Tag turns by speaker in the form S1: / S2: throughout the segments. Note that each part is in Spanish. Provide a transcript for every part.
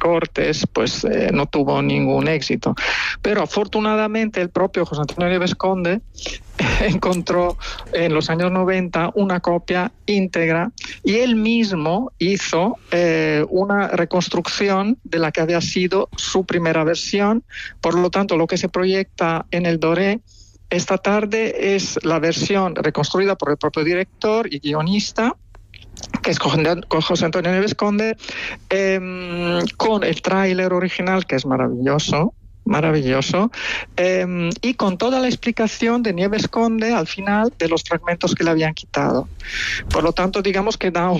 S1: cortes, pues no tuvo ningún éxito. Pero afortunadamente el propio José Antonio Nieves Conde encontró en los años 90 una copia íntegra y él mismo hizo una reconstrucción de la que había sido su primera versión. Por lo tanto, lo que se proyecta en el Doré esta tarde es la versión reconstruida por el propio director y guionista, que es con José Antonio Nieves Conde, con el tráiler original, que es maravilloso, y con toda la explicación de Nieves Conde al final de los fragmentos que le habían quitado. Por lo tanto, digamos que da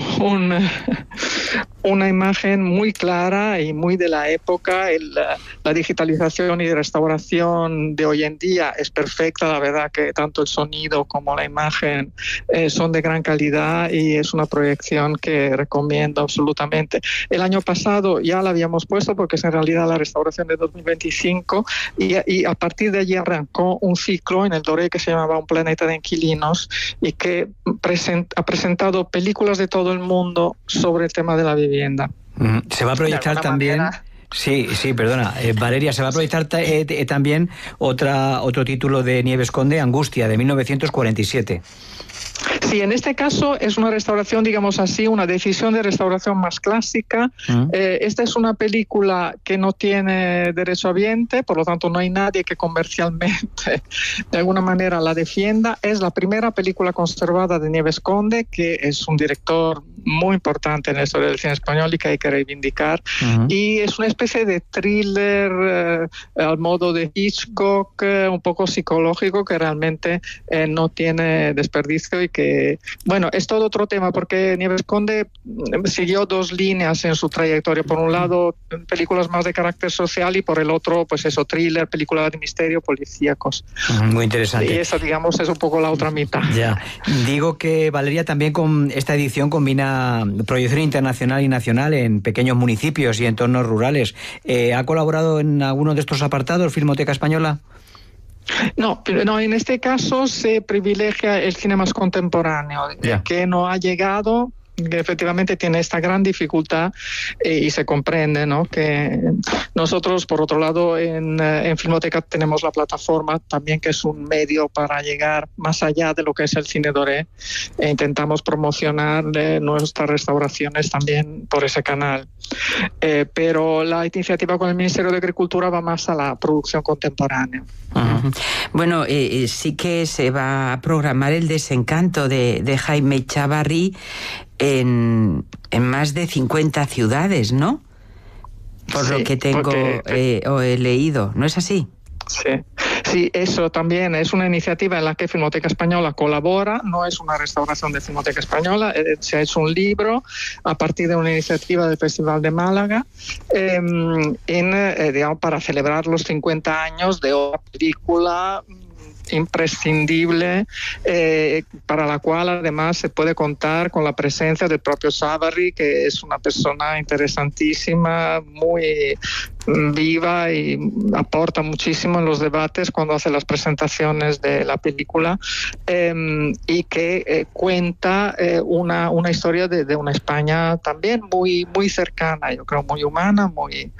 S1: una imagen muy clara y muy de la época. La digitalización y restauración de hoy en día es perfecta. La verdad que tanto el sonido como la imagen son de gran calidad y es una proyección que recomiendo absolutamente. El año pasado ya la habíamos puesto porque es en realidad la restauración de 2025 y a partir de allí arrancó un ciclo en el Doré que se llamaba Un planeta de inquilinos y que ha presentado películas de todo el mundo sobre el tema de la vivienda.
S2: Se va a proyectar también... Manera... Sí, perdona. Valeria, se va a proyectar también otro título de Nieves Conde, Angustia, de 1947.
S1: Sí, en este caso es una restauración, digamos así, una decisión de restauración más clásica. Esta es una película que no tiene derechohabiente, por lo tanto no hay nadie que comercialmente de alguna manera la defienda. Es la primera película conservada de Nieves Conde, que es un director muy importante en la historia del cine español y que hay que reivindicar. Y es una especie de thriller al modo de Hitchcock, un poco psicológico, que realmente no tiene desperdicio y que, bueno, es todo otro tema porque Nieves Conde siguió dos líneas en su trayectoria. Por un lado, películas más de carácter social y por el otro, pues eso, thriller, películas de misterio, policíacos.
S2: Muy interesante.
S1: Y esa, digamos, es un poco la otra mitad.
S2: Ya. Digo que Valeria también con esta edición combina proyección internacional y nacional en pequeños municipios y entornos rurales. ¿Ha colaborado en alguno de estos apartados Filmoteca Española?
S1: No, en este caso se privilegia el cine más contemporáneo, que no ha llegado, que efectivamente tiene esta gran dificultad y se comprende, ¿no? Que nosotros, por otro lado, en Filmoteca tenemos la plataforma también, que es un medio para llegar más allá de lo que es el cine doré, e intentamos promocionar nuestras restauraciones también por ese canal. Pero la iniciativa con el Ministerio de Agricultura va más a la producción contemporánea.
S3: Bueno, sí que se va a programar El desencanto de Jaime Chávarri en más de 50 ciudades, ¿no? Por lo que tengo o he leído, ¿no es así?
S1: Sí, eso también es una iniciativa en la que Filmoteca Española colabora, no es una restauración de Filmoteca Española, se ha hecho un libro a partir de una iniciativa del Festival de Málaga digamos, para celebrar los 50 años de una película imprescindible, para la cual además se puede contar con la presencia del propio Chávarri, que es una persona interesantísima, muy viva y aporta muchísimo en los debates cuando hace las presentaciones de la película, y que cuenta una historia de una España también muy, muy cercana, yo creo, muy humana, muy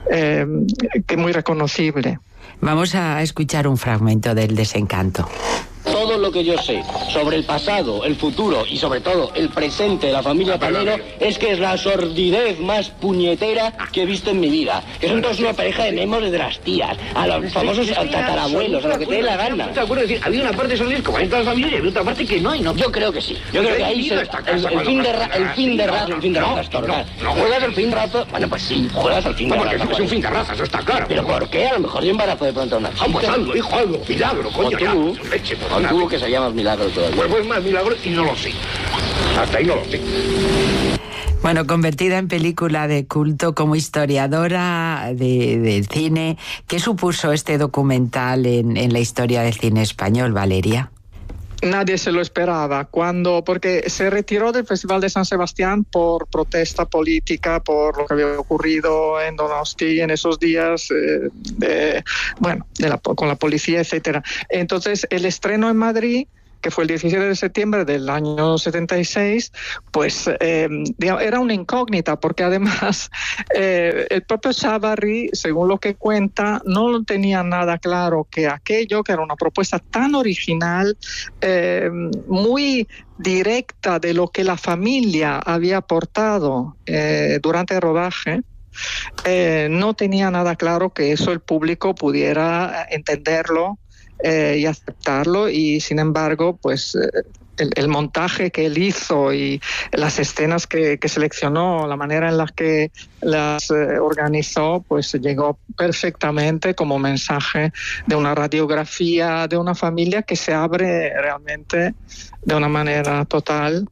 S1: reconocible.
S3: Vamos a escuchar un fragmento del desencanto.
S4: Todo lo que yo sé sobre el pasado, el futuro y sobre todo el presente de la familia Panero es que es la sordidez más puñetera que he visto en mi vida. Que son todos una pareja de memos de las tías, a los famosos tatarabuelos, a lo que te dé la gana.
S5: Había una parte de sordidez como hay en todas las familias y había otra parte que no hay, ¿no?
S4: Yo creo que sí. Yo creo que ahí el fin de razas, Torgal.
S5: ¿No juegas al fin de razas?
S4: Bueno, pues sí, juegas al fin de razas.
S5: Porque es un fin de razas, está claro.
S4: ¿Pero por qué? A lo mejor yo embarazo de pronto a una chica.
S5: Pues hazlo, hijo, hazlo. Milagro, coño, ya. Leche,
S4: O tú, que se llamas Milagro todavía.
S5: Pues más Milagro y no lo sé. Hasta ahí no lo sé.
S3: Bueno, convertida en película de culto como historiadora del cine, ¿qué supuso este documental en la historia del cine español, Valeria?
S1: Nadie se lo esperaba, porque se retiró del Festival de San Sebastián por protesta política, por lo que había ocurrido en Donosti en esos días, con la policía, etcétera. Entonces, el estreno en Madrid que fue el 17 de septiembre del año 76, pues era una incógnita, porque además el propio Chávarri, según lo que cuenta, no tenía nada claro que aquello, que era una propuesta tan original, muy directa de lo que la familia había aportado durante el rodaje, no tenía nada claro que eso el público pudiera entenderlo y aceptarlo, y sin embargo, pues el montaje que él hizo y las escenas que seleccionó, la manera en la que las organizó, pues llegó perfectamente como mensaje de una radiografía de una familia que se abre realmente de una manera total,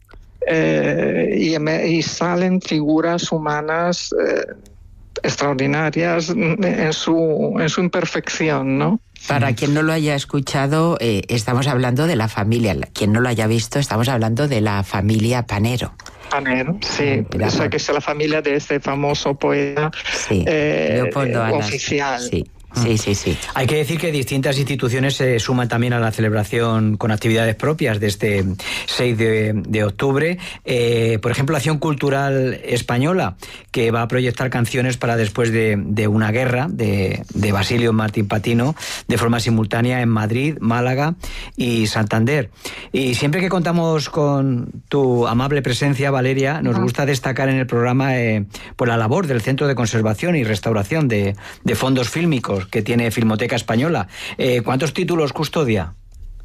S1: y salen figuras humanas extraordinarias en su imperfección, ¿no?
S3: Para quien no lo haya escuchado, estamos hablando de la familia. Quien no lo haya visto, estamos hablando de la familia Panero.
S1: Panero, sí. Esa que es la familia de este famoso poeta,
S3: sí, Leopoldo Alas,
S1: oficial.
S3: Sí. Sí.
S2: Hay que decir que distintas instituciones se suman también a la celebración con actividades propias de este 6 de octubre. Por ejemplo, Acción Cultural Española, que va a proyectar canciones para después de una guerra, de Basilio Martín Patino, de forma simultánea en Madrid, Málaga y Santander. Y siempre que contamos con tu amable presencia, Valeria, nos gusta destacar en el programa por la labor del Centro de Conservación y Restauración de Fondos Fílmicos que tiene Filmoteca Española. ¿Cuántos títulos custodia?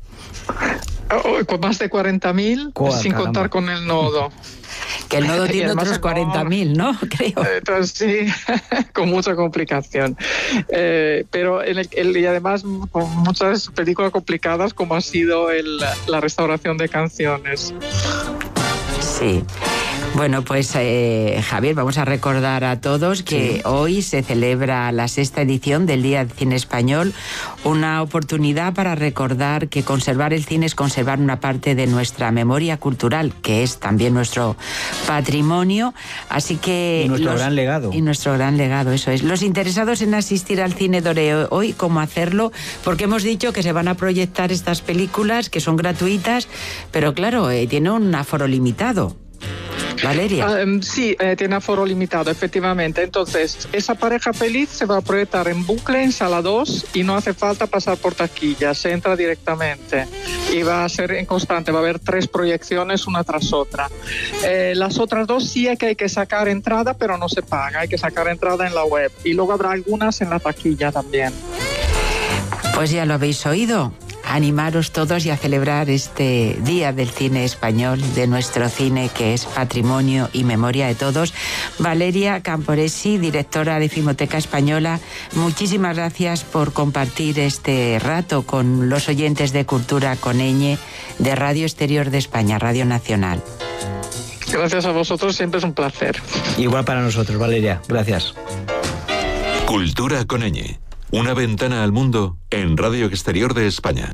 S1: Con más de 40.000, sin contar con el nodo.
S3: Que el nodo tiene otros 40.000, ¿no? Creo.
S1: Entonces, sí, con mucha complicación. Pero y además con muchas películas complicadas, como ha sido la restauración de canciones.
S3: Sí. Bueno, pues Javier, vamos a recordar a todos que hoy se celebra la 6ª edición del Día del Cine Español, una oportunidad para recordar que conservar el cine es conservar una parte de nuestra memoria cultural, que es también nuestro patrimonio, así que...
S2: Y nuestro gran legado.
S3: Y nuestro gran legado, eso es. Los interesados en asistir al Cine Dore hoy, ¿cómo hacerlo? Porque hemos dicho que se van a proyectar estas películas, que son gratuitas, pero claro, tiene un aforo limitado. Valeria.
S1: Sí, tiene aforo limitado, efectivamente. Entonces, esa pareja feliz se va a proyectar en bucle en sala 2 y no hace falta pasar por taquilla, se entra directamente y va a ser en constante, va a haber 3 proyecciones una tras otra. Las otras 2 sí es que hay que sacar entrada, pero no se paga, hay que sacar entrada en la web, y luego habrá algunas en la taquilla también.
S3: Pues ya lo habéis oído. Animaros todos y a celebrar este Día del Cine Español, de nuestro cine que es patrimonio y memoria de todos. Valeria Camporesi, directora de Filmoteca Española, muchísimas gracias por compartir este rato con los oyentes de Cultura con ñ de Radio Exterior de España, Radio Nacional.
S1: Gracias a vosotros, siempre es un placer.
S2: Igual para nosotros, Valeria. Gracias.
S6: Cultura con ñ. Una ventana al mundo en Radio Exterior de España.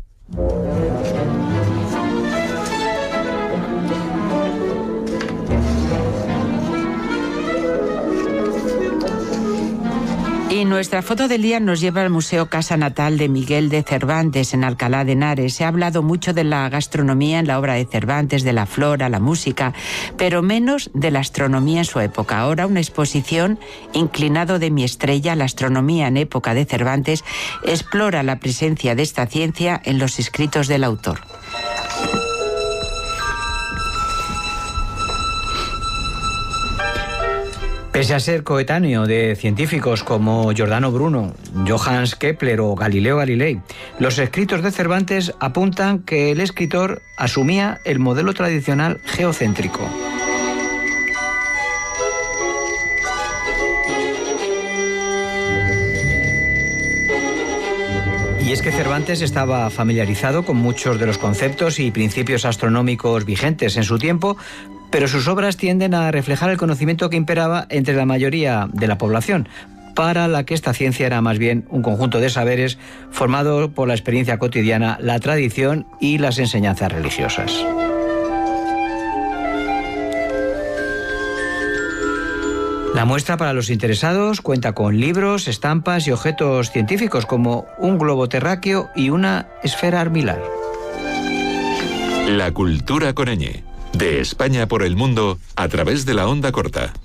S3: Y nuestra foto del día nos lleva al Museo Casa Natal de Miguel de Cervantes en Alcalá de Henares. Se ha hablado mucho de la gastronomía en la obra de Cervantes, de la flora, la música, pero menos de la astronomía en su época. Ahora una exposición, Inclinado de mi estrella, la astronomía en época de Cervantes, explora la presencia de esta ciencia en los escritos del autor.
S2: Pese a ser coetáneo de científicos como Giordano Bruno, Johannes Kepler o Galileo Galilei, los escritos de Cervantes apuntan que el escritor asumía el modelo tradicional geocéntrico. Y es que Cervantes estaba familiarizado con muchos de los conceptos y principios astronómicos vigentes en su tiempo, pero sus obras tienden a reflejar el conocimiento que imperaba entre la mayoría de la población, para la que esta ciencia era más bien un conjunto de saberes formado por la experiencia cotidiana, la tradición y las enseñanzas religiosas. La muestra para los interesados cuenta con libros, estampas y objetos científicos como un globo terráqueo y una esfera armilar.
S6: La cultura con ñ. De España por el mundo a través de la onda corta.